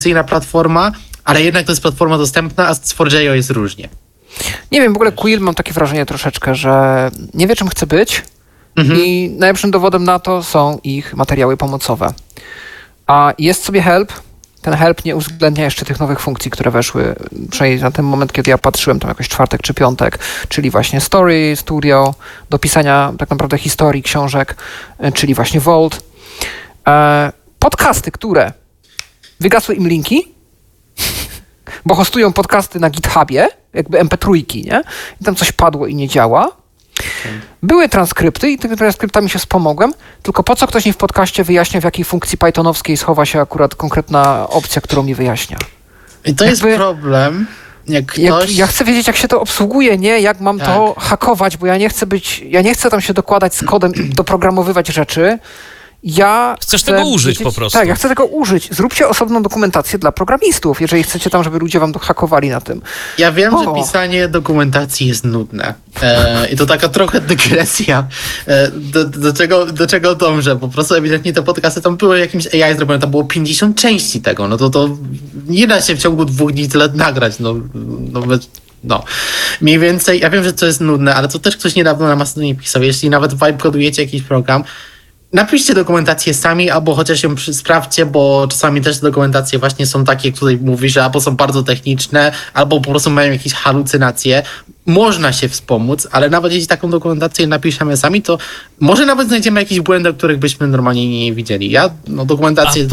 platforma, ale jednak to jest platforma dostępna, a z 4JO jest różnie. Nie wiem, w ogóle Quill mam takie wrażenie troszeczkę, że nie wie czym chce być i najlepszym dowodem na to są ich materiały pomocowe. A jest sobie help. Ten help nie uwzględnia jeszcze tych nowych funkcji, które weszły, przynajmniej na ten moment, kiedy ja patrzyłem, tam jakoś czwartek czy piątek, czyli właśnie Story Studio, do pisania tak naprawdę historii książek, czyli właśnie Vault. Podcasty, które wygasły im linki, bo hostują podcasty na GitHubie, jakby MP3, nie? I tam coś padło i nie działa. Były transkrypty i tymi transkryptami się wspomogłem, tylko po co ktoś mi w podcaście wyjaśnia, w jakiej funkcji pythonowskiej schowa się akurat konkretna opcja, którą mi wyjaśnia. I to jest problem, jak ktoś... Ja chcę wiedzieć, jak się to obsługuje, nie? Jak mam to hakować, bo ja nie chcę tam się dokładać z kodem i doprogramowywać rzeczy. Chcesz tego użyć po prostu. Tak, ja chcę tego użyć. Zróbcie osobną dokumentację dla programistów, jeżeli chcecie tam, żeby ludzie wam hakowali na tym. Ja wiem, że pisanie dokumentacji jest nudne. I to taka trochę dygresja. Do czego dążę? Po prostu ewidentnie te podcasty tam były jakimś AI zrobione, tam było 50 części tego. No to nie da się w ciągu 2 dni tyle nagrać. No, mniej więcej, ja wiem, że to jest nudne, ale to też ktoś niedawno na Mastodonie pisał. Jeśli nawet vibe kodujecie jakiś program, napiszcie dokumentację sami, albo chociaż ją sprawdźcie, bo czasami też dokumentacje właśnie są takie, jak tutaj mówisz, że albo są bardzo techniczne, albo po prostu mają jakieś halucynacje. Można się wspomóc, ale nawet jeśli taką dokumentację napiszemy sami, to może nawet znajdziemy jakieś błędy, których byśmy normalnie nie widzieli. Dokumentację...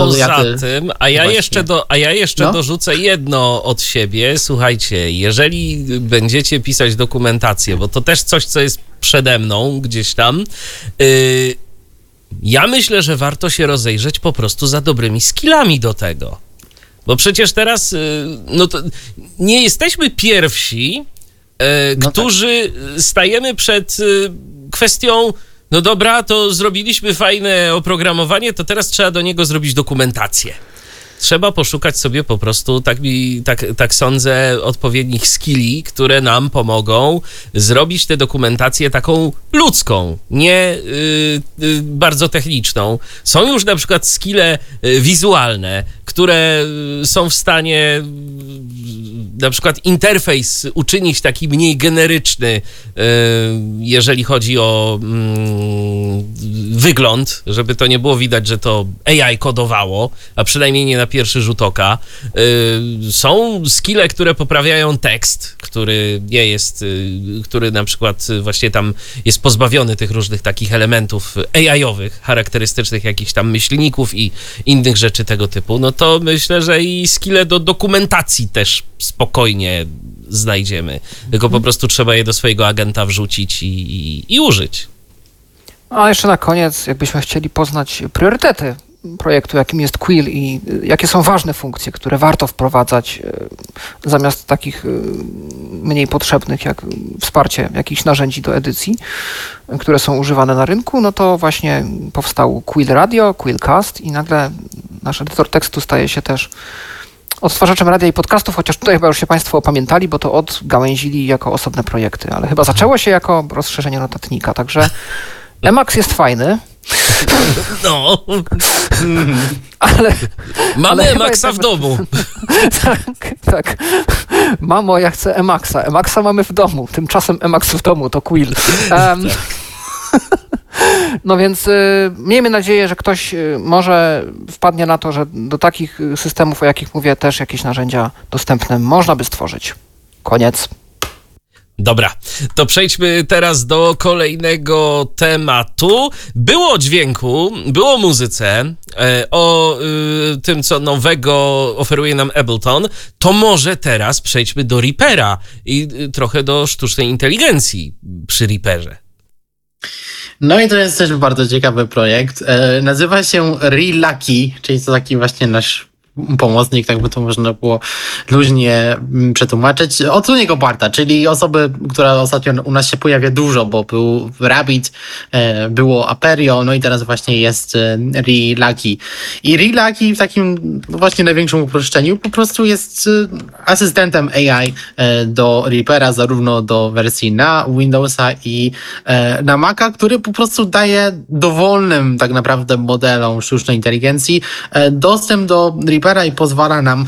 A ja jeszcze dorzucę jedno od siebie. Słuchajcie, jeżeli będziecie pisać dokumentację, bo to też coś, co jest przede mną gdzieś tam, ja myślę, że warto się rozejrzeć po prostu za dobrymi skillami do tego. Bo przecież teraz to nie jesteśmy pierwsi, którzy stajemy przed kwestią, no dobra, to zrobiliśmy fajne oprogramowanie, to teraz trzeba do niego zrobić dokumentację. Trzeba poszukać sobie po prostu, tak sądzę, odpowiednich skilli, które nam pomogą zrobić tę dokumentację taką ludzką, nie bardzo techniczną. Są już na przykład skille wizualne, które są w stanie na przykład interfejs uczynić taki mniej generyczny, jeżeli chodzi o wygląd, żeby to nie było widać, że to AI kodowało, a przynajmniej nie na pierwszy rzut oka. Są skille, które poprawiają tekst, który nie jest, który na przykład właśnie tam jest pozbawiony tych różnych takich elementów AI-owych, charakterystycznych jakichś tam myślników i innych rzeczy tego typu. No to myślę, że i skille do dokumentacji też spokojnie znajdziemy. Tylko po prostu trzeba je do swojego agenta wrzucić i użyć. A jeszcze na koniec, jakbyśmy chcieli poznać priorytety projektu, jakim jest Quill i jakie są ważne funkcje, które warto wprowadzać zamiast takich mniej potrzebnych, jak wsparcie jakichś narzędzi do edycji, które są używane na rynku, no to właśnie powstał Quill Radio, Quillcast i nagle nasz edytor tekstu staje się też odtwarzaczem radia i podcastów, chociaż tutaj chyba już się Państwo opamiętali, bo to odgałęzili jako osobne projekty, ale chyba zaczęło się jako rozszerzenie notatnika, także Emacs jest fajny. No. Ale mamy Emaxa w domu. Tak. Mamo, ja chcę Emaxa. Emaxa mamy w domu. Tymczasem Emacs w domu to Quill. No więc miejmy nadzieję, że ktoś może wpadnie na to, że do takich systemów, o jakich mówię, też jakieś narzędzia dostępne można by stworzyć. Koniec. Dobra, to przejdźmy teraz do kolejnego tematu. Było o dźwięku, było o muzyce, o tym, co nowego oferuje nam Ableton. To może teraz przejdźmy do Reapera i trochę do sztucznej inteligencji przy Reaperze. No i to jest też bardzo ciekawy projekt. Nazywa się Relaki, czyli to taki właśnie nasz pomocnik, tak by to można było luźnie przetłumaczyć. O co niego oparta, czyli osoby, która ostatnio u nas się pojawia dużo, bo był Rabbit, było Aperio, no i teraz właśnie jest Relaki. I Relaki w takim właśnie największym uproszczeniu po prostu jest asystentem AI do Reapera, zarówno do wersji na Windowsa i na Maca, który po prostu daje dowolnym tak naprawdę modelom sztucznej inteligencji dostęp do Reapera dewelopera i pozwala nam